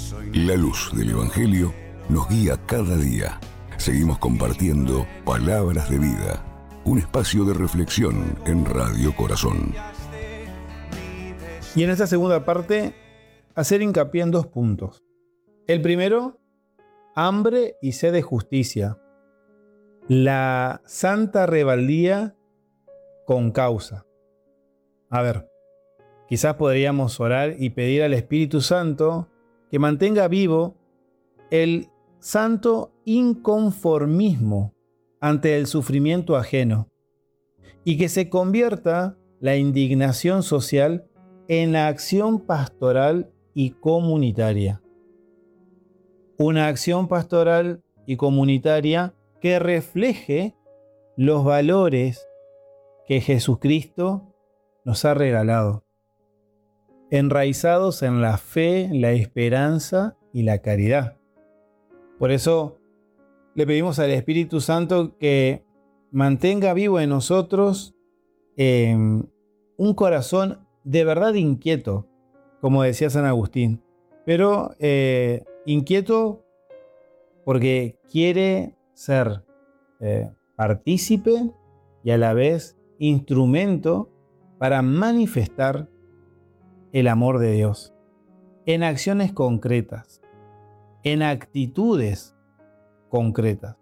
La luz del Evangelio nos guía cada día. Seguimos compartiendo palabras de vida. Un espacio de reflexión en Radio Corazón. Y en esta segunda parte, hacer hincapié en 2 puntos. El primero, hambre y sed de justicia. La santa rebeldía con causa. A ver, quizás podríamos orar y pedir al Espíritu Santo que mantenga vivo el santo inconformismo ante el sufrimiento ajeno y que se convierta la indignación social en la acción pastoral y comunitaria. Una acción pastoral y comunitaria que refleje los valores que Jesucristo nos ha regalado, enraizados en la fe, la esperanza y la caridad. Por eso le pedimos al Espíritu Santo que mantenga vivo en nosotros un corazón de verdad inquieto, como decía San Agustín, pero inquieto porque quiere ser partícipe y a la vez instrumento para manifestar el amor de Dios en acciones concretas, en actitudes concretas.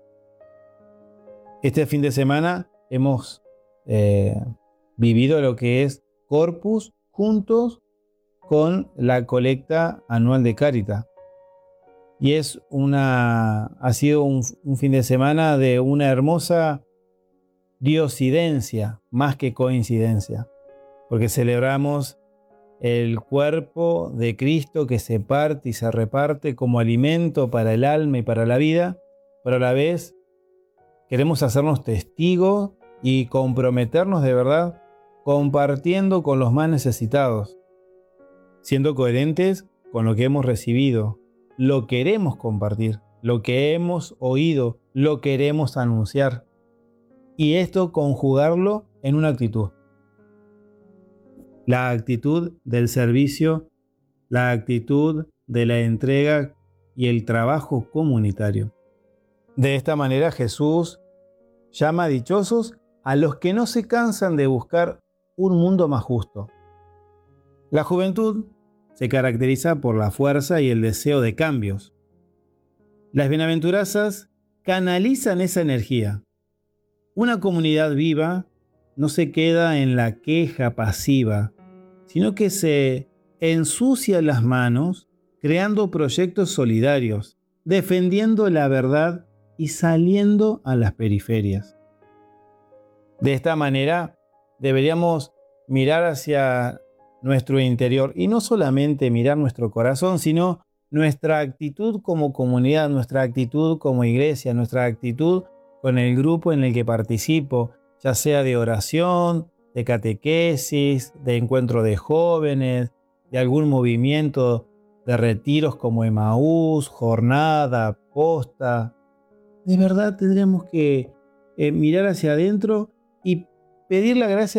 Este fin de semana hemos vivido lo que es Corpus juntos con la colecta anual de Cáritas. Y ha sido un fin de semana de una hermosa diosidencia, más que coincidencia, porque celebramos el cuerpo de Cristo que se parte y se reparte como alimento para el alma y para la vida, pero a la vez queremos hacernos testigos y comprometernos de verdad compartiendo con los más necesitados, siendo coherentes con lo que hemos recibido. Lo queremos compartir, lo que hemos oído, lo queremos anunciar. Y esto conjugarlo en una actitud. La actitud del servicio, la actitud de la entrega y el trabajo comunitario. De esta manera Jesús llama dichosos a los que no se cansan de buscar un mundo más justo. La juventud se caracteriza por la fuerza y el deseo de cambios. Las bienaventuranzas canalizan esa energía. Una comunidad viva no se queda en la queja pasiva, sino que se ensucia las manos creando proyectos solidarios, defendiendo la verdad y saliendo a las periferias. De esta manera deberíamos mirar hacia nuestro interior y no solamente mirar nuestro corazón, sino nuestra actitud como comunidad, nuestra actitud como iglesia, nuestra actitud con el grupo en el que participo, ya sea de oración, de catequesis, de encuentro de jóvenes, de algún movimiento de retiros como Emaús, jornada, posta. De verdad tendremos que mirar hacia adentro y pedir la gracia